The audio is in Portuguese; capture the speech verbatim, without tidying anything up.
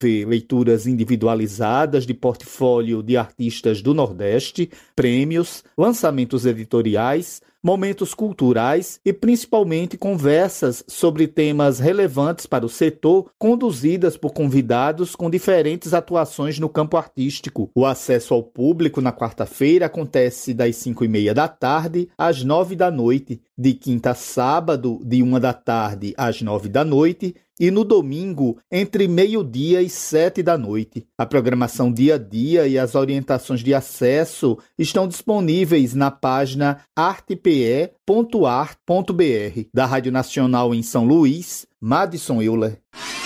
leituras individualizadas de portfólio de artistas do Nordeste, prêmios, lançamentos editoriais, momentos culturais e principalmente conversas sobre temas relevantes para o setor, conduzidas por convidados com diferentes atuações no campo artístico. O acesso ao público na quarta-feira acontece das cinco e meia da tarde às nove da noite, de quinta a sábado, de uma da tarde às nove da noite, e no domingo, entre meio-dia e sete da noite. A programação dia a dia e as orientações de acesso estão disponíveis na página arte p e ponto art ponto b r. Da Rádio Nacional em São Luís, Madison Euler.